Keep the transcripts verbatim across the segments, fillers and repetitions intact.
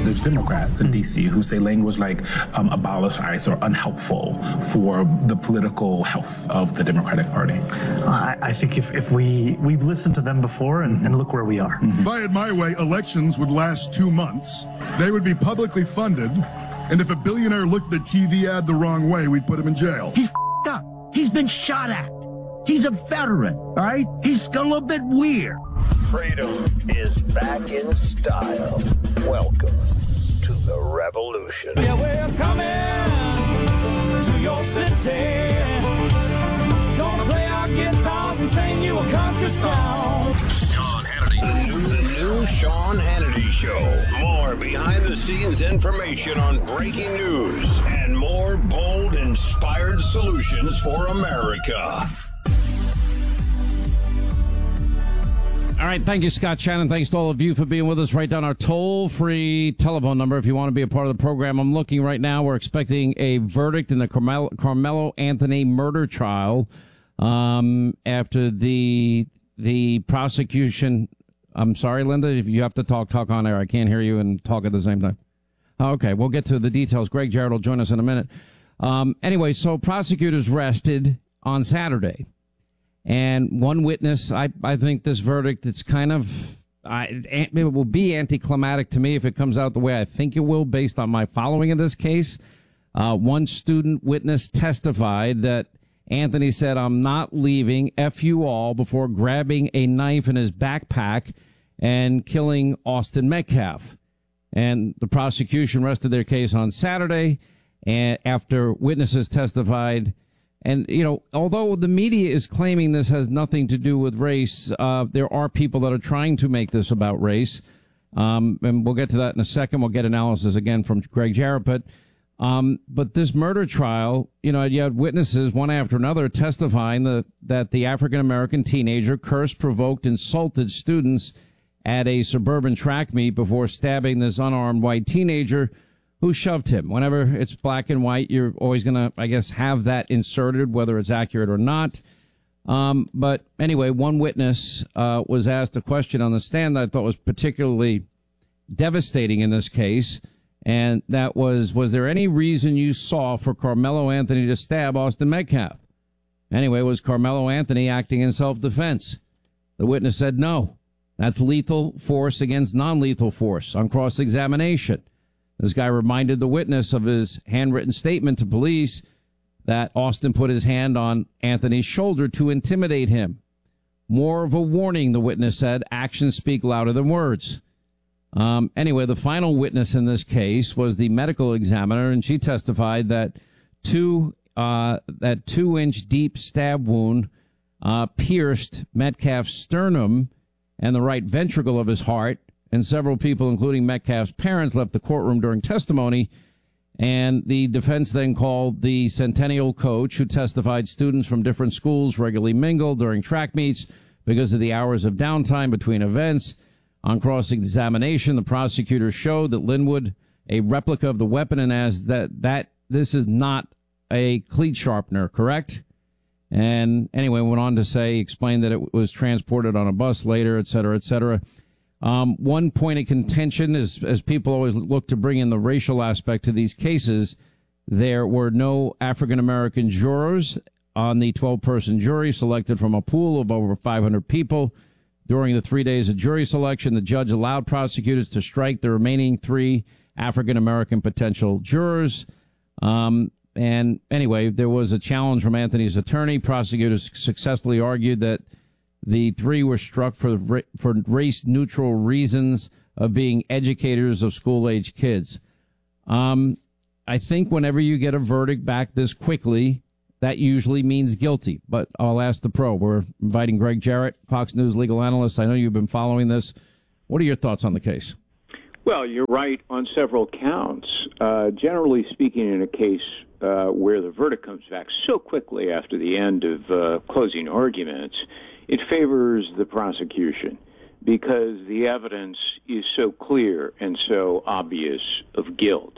privileged Democrats in mm-hmm. D C who say language like um, abolish ICE or unhelpful for the political health of the Democratic Party. Uh, I, I think if, if we, we've listened to them before and, and look where we are. Mm-hmm. If I had my way, elections would last two months. They would be publicly funded. And if a billionaire looked at a T V ad the wrong way, we'd put him in jail. He's f***ed up. He's been shot at. He's a veteran, all right? He's a little bit weird. Freedom is back in style. Welcome to the revolution. Yeah, we're coming to your city. Gonna play our guitars and sing you a country song. Sean Hannity. The new, the new Sean Hannity Show. More behind-the-scenes information on breaking news and more bold, inspired solutions for America. All right, thank you, Scott Shannon. Thanks to all of you for being with us. Write down our toll-free telephone number if you want to be a part of the program. I'm looking right now. We're expecting a verdict in the Carmelo, Carmelo Anthony murder trial um, after the the prosecution. I'm sorry, Linda, if you have to talk, talk on air. I can't hear you and talk at the same time. Okay, we'll get to the details. Greg Jarrett will join us in a minute. Um, anyway, so prosecutors rested on Saturday. And one witness, I, I think this verdict, it's kind of, I, it will be anticlimactic to me if it comes out the way I think it will based on my following of this case. Uh, one student witness testified that Anthony said, "I'm not leaving, F you all," before grabbing a knife in his backpack and killing Austin Metcalf. And the prosecution rested their case on Saturday, and after witnesses testified. And, you know, although the media is claiming this has nothing to do with race, uh, there are people that are trying to make this about race. Um, and we'll get to that in a second. We'll get analysis again from Greg Jarrett. But, um, but this murder trial, you know, you had witnesses one after another testifying that, that the African-American teenager cursed, provoked, insulted students at a suburban track meet before stabbing this unarmed white teenager who shoved him. Whenever it's black and white, you're always going to, I guess, have that inserted, whether it's accurate or not. Um, but anyway, one witness uh, was asked a question on the stand that I thought was particularly devastating in this case, and that was, was there any reason you saw for Carmelo Anthony to stab Austin Metcalf? Anyway, was Carmelo Anthony acting in self-defense? The witness said no. That's lethal force against non-lethal force on cross-examination. This guy reminded the witness of his handwritten statement to police that Austin put his hand on Anthony's shoulder to intimidate him. More of a warning, the witness said. Actions speak louder than words. Um, anyway, the final witness in this case was the medical examiner, and she testified that two uh, that two-inch deep stab wound uh, pierced Metcalf's sternum and the right ventricle of his heart. And several people, including Metcalf's parents, left the courtroom during testimony. And the defense then called the Centennial coach, who testified students from different schools regularly mingle during track meets because of the hours of downtime between events. On cross-examination, the prosecutor showed that Linwood, a replica of the weapon, and as that, that this is not a cleat sharpener, correct? And anyway, went on to say, explained that it was transported on a bus later, et cetera, et cetera. Um, one point of contention is, as people always look to bring in the racial aspect to these cases, there were no African-American jurors on the twelve-person jury selected from a pool of over five hundred people. During the three days of jury selection, the judge allowed prosecutors to strike the remaining three African-American potential jurors. Um, and anyway, there was a challenge from Anthony's attorney. Prosecutors successfully argued that the three were struck for for race-neutral reasons of being educators of school-age kids. Um, I think whenever you get a verdict back this quickly, that usually means guilty. But I'll ask the pro. We're inviting Greg Jarrett, Fox News legal analyst. I know you've been following this. What are your thoughts on the case? Well, you're right on several counts. Uh, generally speaking, in a case uh, where the verdict comes back so quickly after the end of uh, closing arguments, it favors the prosecution because the evidence is so clear and so obvious of guilt.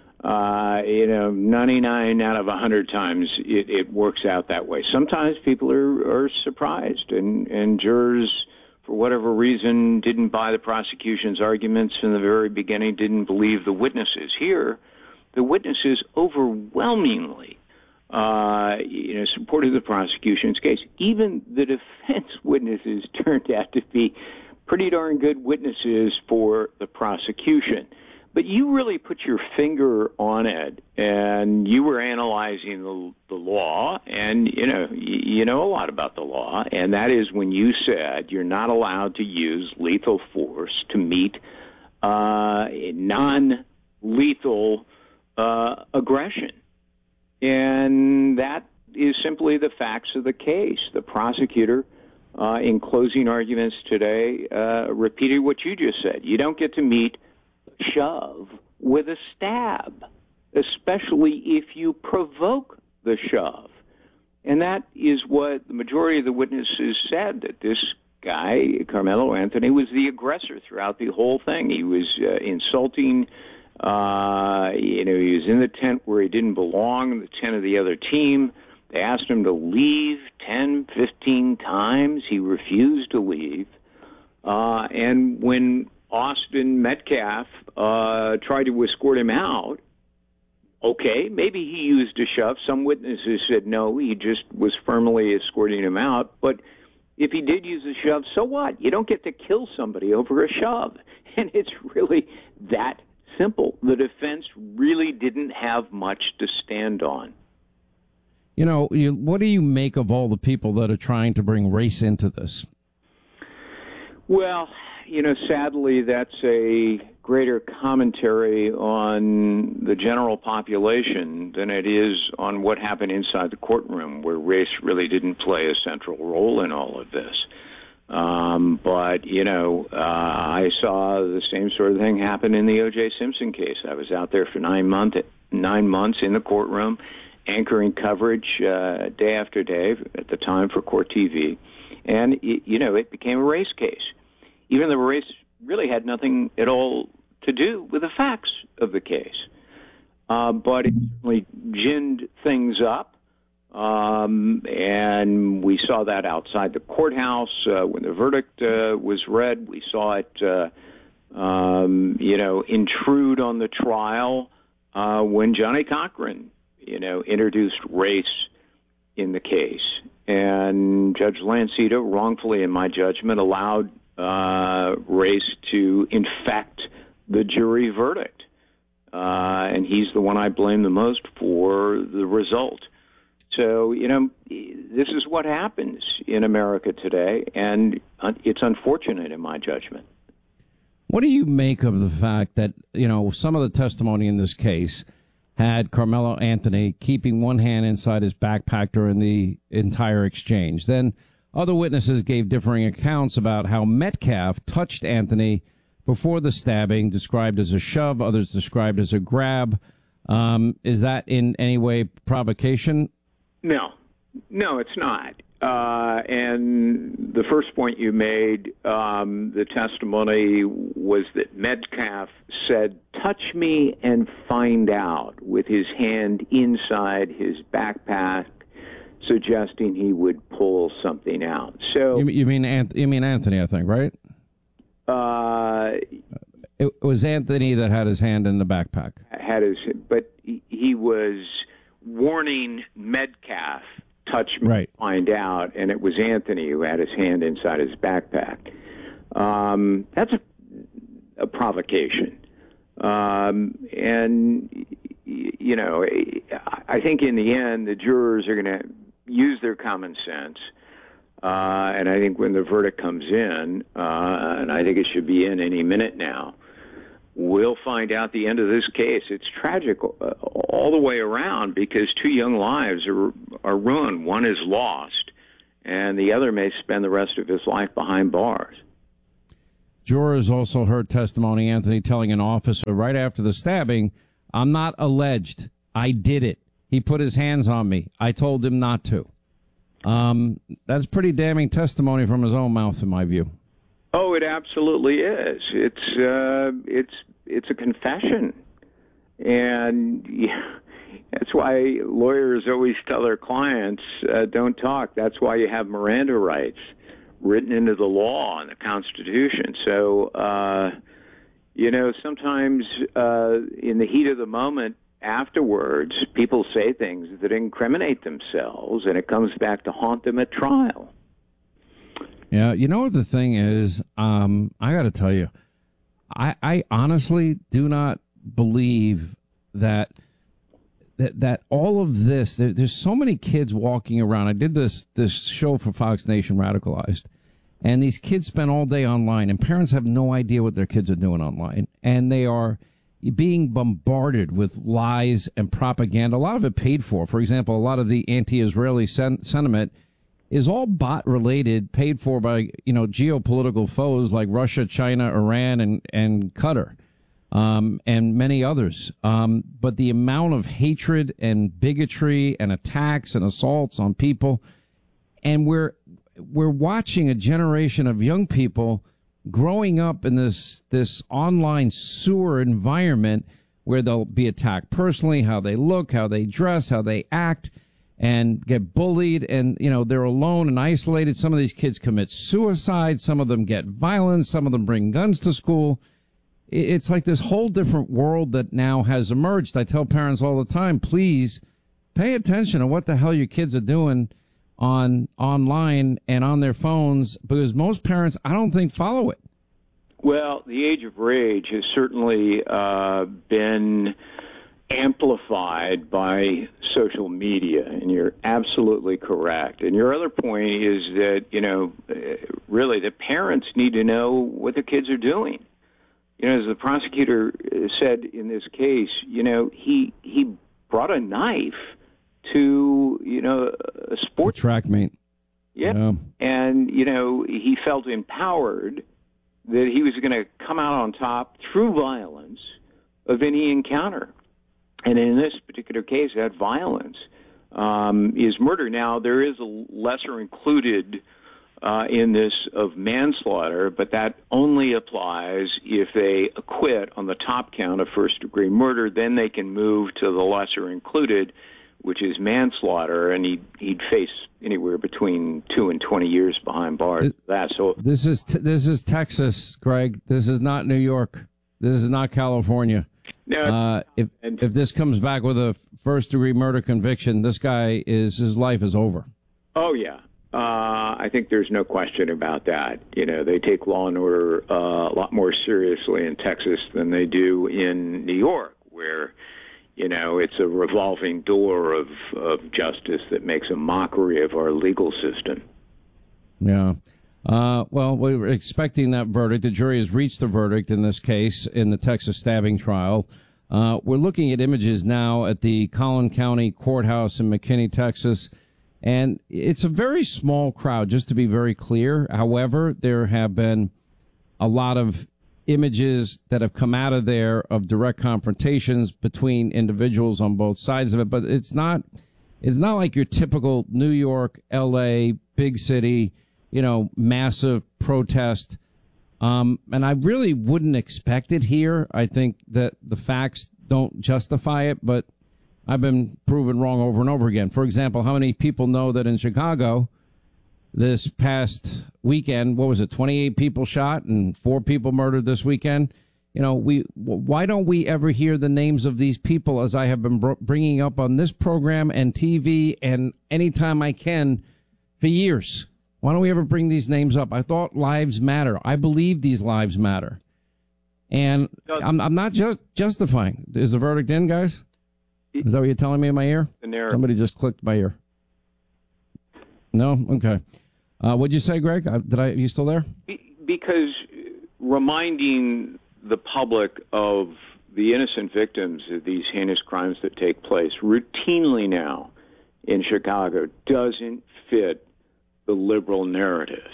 Uh, you know, ninety-nine out of one hundred times it, it works out that way. Sometimes people are, are surprised, and, and jurors for whatever reason, didn't buy the prosecution's arguments from the very beginning, didn't believe the witnesses. Here, the witnesses overwhelmingly, uh, you know, supported the prosecution's case. Even the defense witnesses turned out to be pretty darn good witnesses for the prosecution. But you really put your finger on it, and you were analyzing the, the law, and, you know, you, you know a lot about the law, and that is when you said you're not allowed to use lethal force to meet uh, non-lethal uh, aggression. And that is simply the facts of the case. The prosecutor, uh, in closing arguments today, uh, repeated what you just said. You don't get to meet shove with a stab, especially if you provoke the shove. And that is what the majority of the witnesses said, that this guy, Carmelo Anthony, was the aggressor throughout the whole thing. He was uh, insulting, uh, you know, he was in the tent where he didn't belong, the tent of the other team. They asked him to leave ten, fifteen times. He refused to leave. Uh, and when Austin Metcalf uh, tried to escort him out, okay, maybe he used a shove. Some witnesses said no, he just was firmly escorting him out. But if he did use a shove, so what? You don't get to kill somebody over a shove. And it's really that simple. The defense really didn't have much to stand on. You know, you, what do you make of all the people that are trying to bring race into this? Well, you know, sadly, that's a greater commentary on the general population than it is on what happened inside the courtroom, where race really didn't play a central role in all of this. Um, but, you know, uh, I saw the same sort of thing happen in the O J Simpson case. I was out there for nine, month, nine months in the courtroom, anchoring coverage uh, day after day at the time for Court T V. And, it, you know, it became a race case. Even though race really had nothing at all to do with the facts of the case. Uh, but it certainly ginned things up, um, and we saw that outside the courthouse uh, when the verdict uh, was read. We saw it, uh, um, you know, intrude on the trial uh, when Johnny Cochran, you know, introduced race in the case. And Judge Lancito, wrongfully in my judgment, allowed Uh, race to infect the jury verdict. Uh, and he's the one I blame the most for the result. So, you know, this is what happens in America today, and it's unfortunate in my judgment. What do you make of the fact that, you know, some of the testimony in this case had Carmelo Anthony keeping one hand inside his backpack during the entire exchange? Then other witnesses gave differing accounts about how Metcalf touched Anthony before the stabbing, described as a shove, others described as a grab. Um, is that in any way provocation? No. No, it's not. Uh, and the first point you made, um, the testimony was that Metcalf said, "Touch me and find out," with his hand inside his backpack, suggesting he would pull something out. So you, you mean you mean Anthony, I think, right? Uh, it was Anthony that had his hand in the backpack. Had his, but he, he was warning Metcalf, "Touch me, right. Find out," and it was Anthony who had his hand inside his backpack. Um, that's a, a provocation, um, and you know, I think in the end the jurors are going to use their common sense, uh, and I think when the verdict comes in, uh, and I think it should be in any minute now, we'll find out the end of this case. It's tragic all the way around because two young lives are, are ruined. One is lost, and the other may spend the rest of his life behind bars. Jurors also heard testimony, Anthony telling an officer right after the stabbing, "I'm not alleged. I did it. He put his hands on me. I told him not to." Um, that's pretty damning testimony from his own mouth, in my view. Oh, it absolutely is. It's uh, it's it's a confession, and yeah, that's why lawyers always tell their clients, uh, "Don't talk." That's why you have Miranda rights. written into the law and the Constitution. So, uh, you know, sometimes uh, in the heat of the moment afterwards, people say things that incriminate themselves, and it comes back to haunt them at trial. Yeah, you know what the thing is? Um, I got to tell you, I, I honestly do not believe that that that all of this. There, there's so many kids walking around. I did this this show for Fox Nation, Radicalized, and these kids spend all day online, and parents have no idea what their kids are doing online, and they are being bombarded with lies and propaganda. A lot of it paid for. For example, a lot of the anti-Israeli sen- sentiment is all bot-related, paid for by, you know, geopolitical foes like Russia, China, Iran, and, and Qatar, um, and many others. Um, but the amount of hatred and bigotry and attacks and assaults on people, and we're we're watching a generation of young people growing up in this this online sewer environment where they'll be attacked personally, how they look, how they dress, how they act, and get bullied, and, you know, they're alone and isolated. Some of these kids commit suicide. Some of them get violent. Some of them bring guns to school. It's like this whole different world that now has emerged. I tell parents all the time, please pay attention to what the hell your kids are doing on online and on their phones, because most parents, I don't think, follow it. Well, the age of rage has certainly uh, been amplified by social media, and you're absolutely correct. And your other point is that, you know, really the parents need to know what their kids are doing. You know, as the prosecutor said in this case, you know, he he brought a knife to, you know, a sports track meet. Yeah. yeah. And, you know, he felt empowered that he was going to come out on top through violence of any encounter. And in this particular case, that violence um, is murder. Now, there is a lesser included uh, in this of manslaughter, but that only applies if they acquit on the top count of first-degree murder. Then they can move to the lesser included, which is manslaughter, and he'd, he'd face anywhere between two and twenty years behind bars. It, that so this is t- this is Texas, Greg. This is not New York. This is not California. No, uh, if and, if this comes back with a first degree murder conviction, this guy is his life is over. Oh yeah, uh, I think there's no question about that. You know, they take law and order uh, a lot more seriously in Texas than they do in New York, where, you know, it's a revolving door of, of justice that makes a mockery of our legal system. Yeah. Uh, well, we were expecting that verdict. The jury has reached the verdict in this case in the Texas stabbing trial. Uh, we're looking at images now at the Collin County Courthouse in McKinney, Texas. And it's a very small crowd, just to be very clear. However, there have been a lot of images that have come out of there of direct confrontations between individuals on both sides of it. But it's not, it's not like your typical New York, L A, big city, you know, massive protest. Um, and I really wouldn't expect it here. I think that the facts don't justify it, but I've been proven wrong over and over again. For example, how many people know that in Chicago this past weekend, what was it, twenty-eight people shot and four people murdered this weekend? You know, we why don't we ever hear the names of these people, as I have been br- bringing up on this program and T V and anytime I can for years? Why don't we ever bring these names up? I thought lives matter. I believe these lives matter. And I'm, I'm not just justifying. Is the verdict in, guys? Is that what you're telling me in my ear? Somebody just clicked my ear. No? Okay. Uh, what'd you say, Greg? Uh, did I? Are you still there? Because reminding the public of the innocent victims of these heinous crimes that take place routinely now in Chicago doesn't fit the liberal narrative.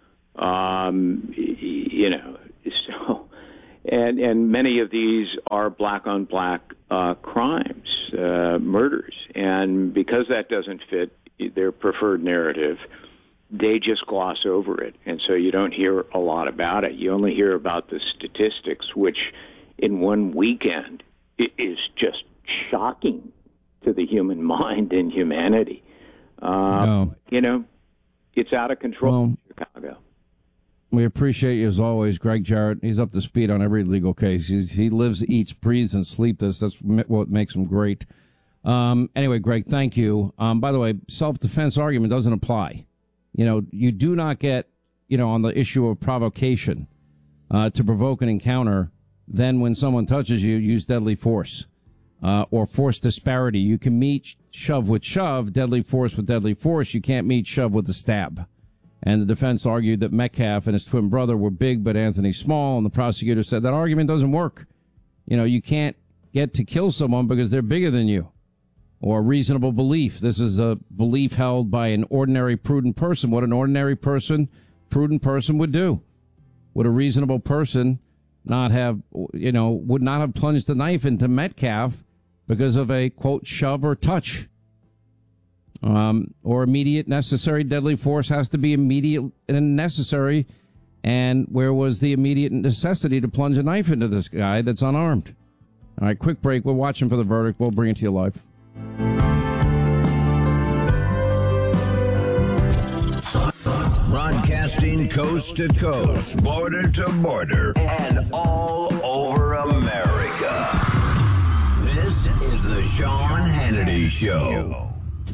Um, you know, so, and and many of these are black on black uh, crimes, uh, murders, and because that doesn't fit their preferred narrative, they just gloss over it, and so you don't hear a lot about it. You only hear about the statistics, which in one weekend it is just shocking to the human mind and humanity. Um, no. You know, it's out of control well, in Chicago. We appreciate you as always, Greg Jarrett. He's up to speed on every legal case. He's, he lives, eats, breathes, and sleeps this. That's what makes him great. Um, anyway, Greg, thank you. Um, by the way, self-defense argument doesn't apply. You know, you do not get, you know, on the issue of provocation uh, to provoke an encounter. Then when someone touches you, use deadly force uh, or force disparity. You can meet shove with shove, deadly force with deadly force. You can't meet shove with a stab. And the defense argued that Metcalf and his twin brother were big, but Anthony small. And the prosecutor said that argument doesn't work. You know, you can't get to kill someone because they're bigger than you. Or reasonable belief. This is a belief held by an ordinary, prudent person. What an ordinary person, prudent person would do. Would a reasonable person not have, you know, would not have plunged the knife into Metcalf because of a, quote, shove or touch? Um, or immediate necessary deadly force has to be immediate and necessary. And where was the immediate necessity to plunge a knife into this guy that's unarmed? All right, quick break. We're watching for the verdict. We'll bring it to you live. Broadcasting coast to coast, border to border, and all over America. This is the Sean Hannity Show.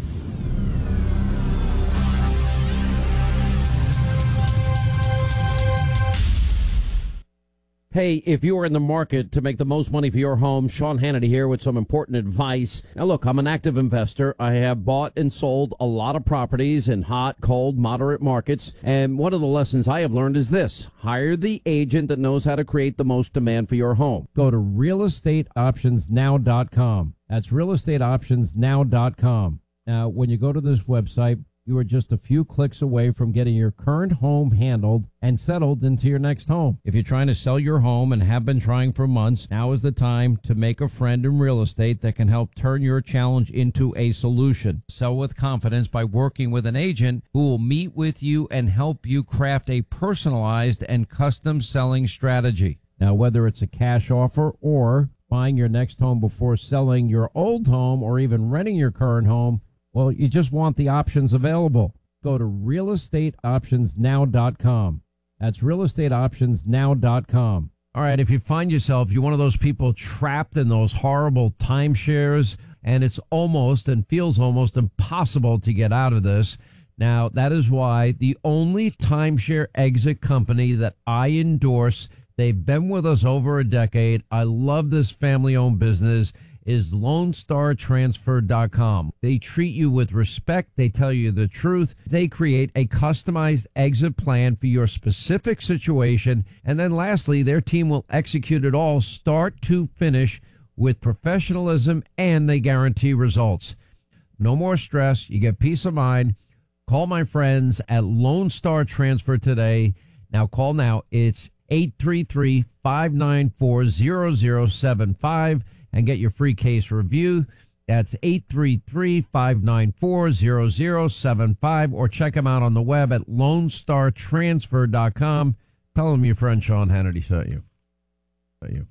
Hey, if you are in the market to make the most money for your home, Sean Hannity here with some important advice. Now, look, I'm an active investor. I have bought and sold a lot of properties in hot, cold, moderate markets. And one of the lessons I have learned is this. Hire the agent that knows how to create the most demand for your home. Go to real estate options now dot com. That's real estate options now dot com. Now, when you go to this website, you are just a few clicks away from getting your current home handled and settled into your next home. If you're trying to sell your home and have been trying for months, now is the time to make a friend in real estate that can help turn your challenge into a solution. Sell with confidence by working with an agent who will meet with you and help you craft a personalized and custom selling strategy. Now, whether it's a cash offer or buying your next home before selling your old home or even renting your current home, well, you just want the options available. Go to real estate options now dot com. That's real estate options now dot com. All right, if you find yourself, you're one of those people trapped in those horrible timeshares, and it's almost and feels almost impossible to get out of this. Now, that is why the only timeshare exit company that I endorse, they've been with us over a decade. I love this family-owned business. Is lone star transfer dot com. They treat you with respect. They tell you the truth. They create a customized exit plan for your specific situation. And then lastly, their team will execute it all start to finish with professionalism, and they guarantee results. No more stress. You get peace of mind. Call my friends at Lone Star Transfer today. Now call now. It's eight three three, five nine four, zero zero seven five. And get your free case review. That's eight three three, five nine four, zero zero seven five. Or check them out on the web at lone star transfer dot com. Tell them your friend Sean Hannity sent you. Sent you.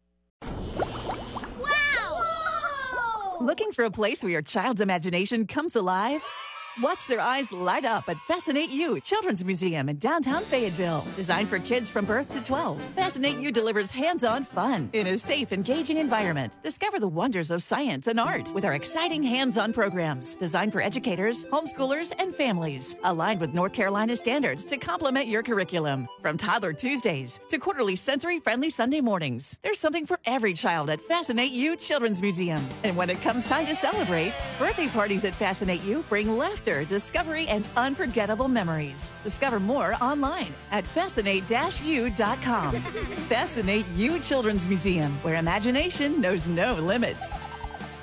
Wow! Looking for a place where your child's imagination comes alive? Watch their eyes light up at Fascinate You Children's Museum in downtown Fayetteville. Designed for kids from birth to twelve, Fascinate You delivers hands-on fun in a safe, engaging environment. Discover the wonders of science and art with our exciting hands-on programs designed for educators, homeschoolers, and families. Aligned with North Carolina standards to complement your curriculum. From Toddler Tuesdays to quarterly sensory-friendly Sunday mornings, there's something for every child at Fascinate You Children's Museum. And when it comes time to celebrate, birthday parties at Fascinate You bring laughter, discovery, and unforgettable memories. Discover more online at fascinate dash u dot com. Fascinate You Children's Museum, where imagination knows no limits.